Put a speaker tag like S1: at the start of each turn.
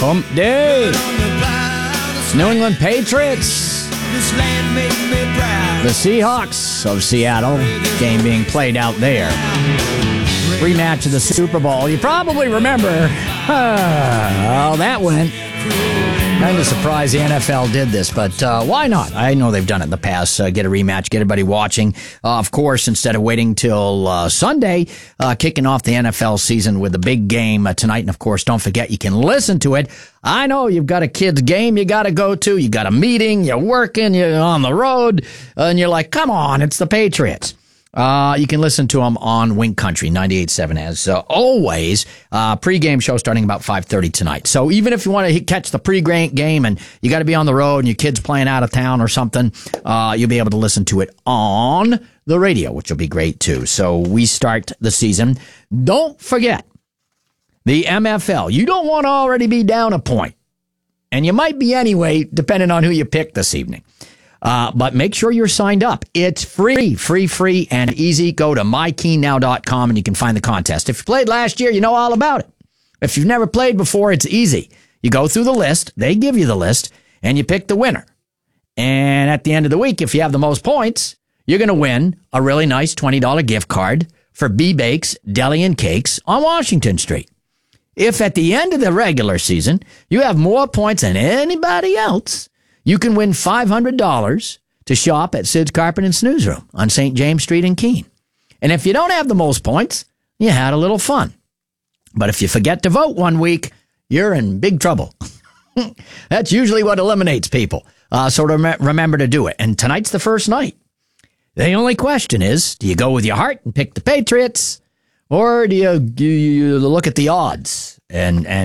S1: Hump Day. New England Patriots. The Seahawks of Seattle. Game being played out there. Rematch of the Super Bowl. You probably remember how that went. Kind of surprised the NFL did this, but why not? I know they've done it in the past. Get a rematch, get everybody watching. Of course, instead of waiting till Sunday, kicking off the NFL season with a big game tonight. And of course, don't forget, you can listen to it. I know you've got a kid's game you got to go to. You got a meeting, you're working, you're on the road, and you're like, come on, it's the Patriots. You can listen to them on Wink Country 98.7 as always. Pre-game show starting about 5:30 tonight. So even if you want to catch the pre-game and you got to be on the road and your kid's playing out of town or something, you'll be able to listen to it on the radio, which will be great too. So we start the season. Don't forget the MFL. You don't want to already be down a point, and you might be anyway, depending on who you pick this evening. But make sure you're signed up. It's free, and easy. Go to mykeennow.com and you can find the contest. If you played last year, you know all about it. If you've never played before, it's easy. You go through the list, they give you the list, and you pick the winner. And at the end of the week, if you have the most points, you're going to win a really nice $20 gift card for B-Bakes Deli and Cakes on Washington Street. If at the end of the regular season, you have more points than anybody else, you can win $500 to shop at Sid's Carpet and Snooze Room on St. James Street in Keene. And if you don't have the most points, you had a little fun. But if you forget to vote one week, you're in big trouble. That's usually what eliminates people. So remember to do it. And tonight's the first night. The only question is, do you go with your heart and pick the Patriots, or do you look at the odds and